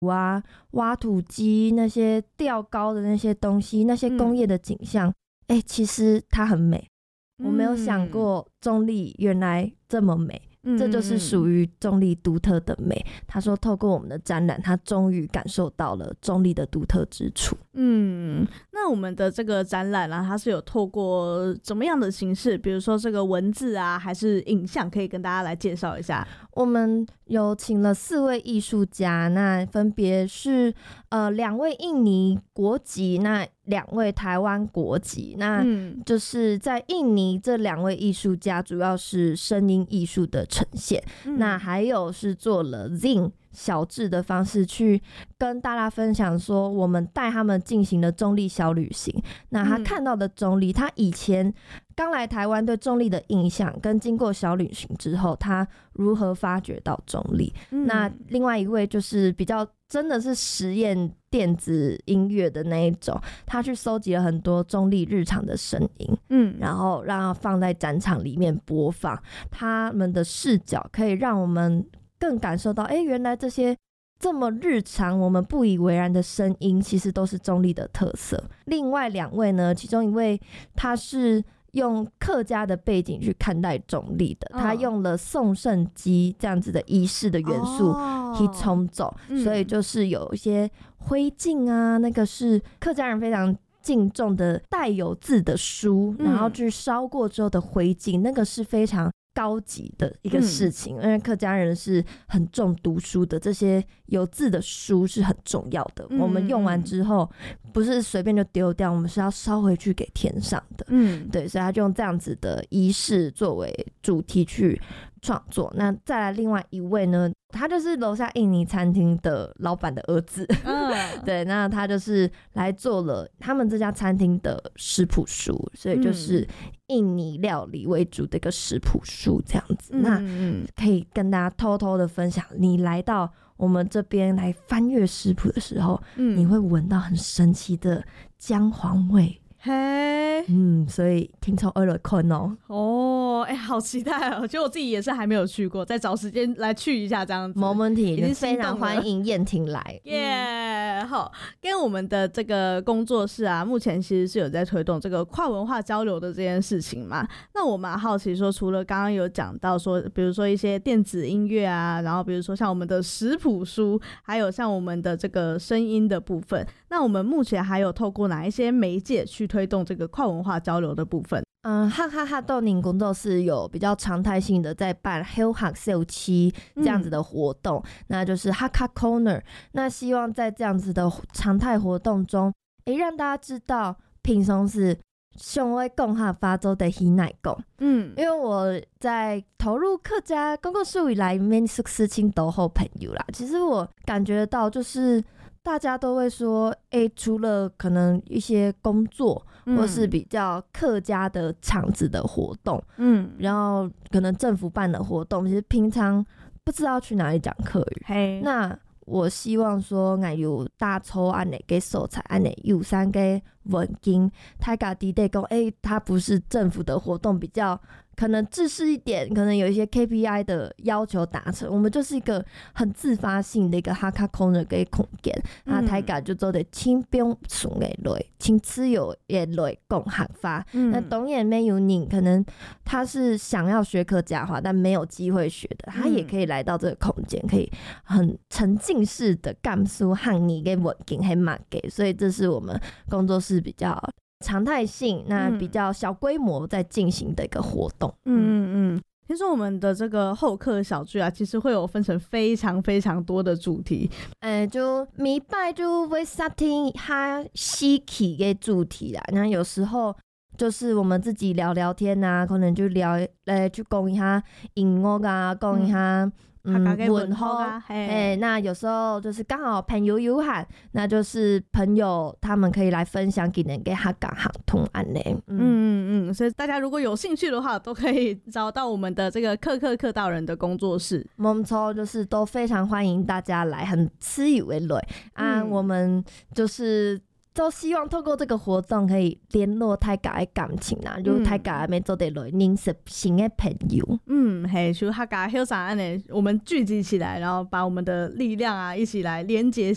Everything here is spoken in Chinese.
啊、挖土机那些吊高的那些东西，那些工业的景象，其实它很美。我没有想过中立原来这么美，这就是属于中立独特的美。他说透过我们的展览，他终于感受到了中立的独特之处。 那我们的这个展览啊，它是有透过怎么样的形式，比如说这个文字啊还是影像，可以跟大家来介绍一下？ 我们有请了4位艺术家，那分别是2位印尼国籍，那2位台湾国籍。那就是在印尼这2位艺术家主要是声音艺术的呈现，那还有是做了 Zine 小志的方式去跟大家分享说我们带他们进行了中立小旅行。那他看到的中立，他以前刚来台湾对中立的印象跟经过小旅行之后他如何发掘到中立。那另外一位就是比较真的是实验电子音乐的那一种，他去搜集了很多中立日常的声音，然后让它放在展场里面播放，他们的视角可以让我们更感受到原来这些这么日常我们不以为然的声音其实都是中立的特色。另外2位呢，其中一位他是用客家的背景去看待中立的，他用了送圣机这样子的仪式的元素去冲走，所以就是有一些灰烬啊，那个是客家人非常敬重的带有字的书，然后去烧过之后的灰烬，那个是非常高级的一个事情，因为客家人是很重读书的，这些有字的书是很重要的，我们用完之后不是随便就丢掉，我们是要烧回去给天上的。对，所以他就用这样子的仪式作为主题去创作。那再来另外一位呢，他就是楼下印尼餐厅的老板的儿子对，那他就是来做了他们这家餐厅的食谱书，所以就是印尼料理为主的一个食谱书这样子。那可以跟大家偷偷的分享，你来到我们这边来翻阅食谱的时候，你会闻到很神奇的姜黄味。所以听从耳朵困好期待哦！就我自己也是还没有去过，再找时间来去一下这样子。 没问题，非常欢迎燕婷来。 好，跟我们的这个工作室啊，目前其实是有在推动这个跨文化交流的这件事情嘛。那我蛮好奇说，除了刚刚有讲到说，比如说一些电子音乐啊，然后比如说像我们的食谱书，还有像我们的这个声音的部分，那我们目前还有透过哪一些媒介去推动这个跨文化交流的部分？ 哈哈哈豆宁工作室有比较常态性的在办 Hell Hack Sale 7这样子的活动，那就是 Hakka Corner。那希望在这样子的常态活动中，让大家知道平常是上会讲哈发州的喜奶讲。因为我在投入客家公共事务以来，面是事情都好朋友啦。其实我感觉到就是大家都会说除了可能一些工作或是比较客家的场子的活动，然后可能政府办的活动，其实平常不知道去哪里讲客语。那我希望说我有大抽安内给素材安内有三个文件大家伫底讲它不是政府的活动，比较可能制式一点，可能有一些 KPI 的要求达成，我们就是一个很自发性的一个哈卡空的一个空间，大家就做得轻兵送的来轻自由也来讲客话。那当然没有人可能他是想要学客家话但没有机会学的，他也可以来到这个空间，可以很沉浸式的感受汉语的文件还蛮给，所以这是我们工作室比较常态性，那比较小规模在进行的一个活动。 听说我们的这个后课小聚啊，其实会有分成非常非常多的主题， 就每拜就会设定它稀奇的主题啦。那有时候就是我们自己聊聊天啊，可能就聊去讲一下音乐啊，讲一下文化那有时候就是刚好朋友有喊，那就是朋友他们可以来分享给人给他讲行通案嘞。 所以大家如果有兴趣的话，都可以找到我们的这个客道人的工作室。 没错，就是都非常欢迎大家来，很自由的来我们就是都希望透过这个活动可以联络大家的感情啊，就大家要做得来认识新的朋友。 就大家休啥呢？我们聚集起来，然后把我们的力量啊一起来连接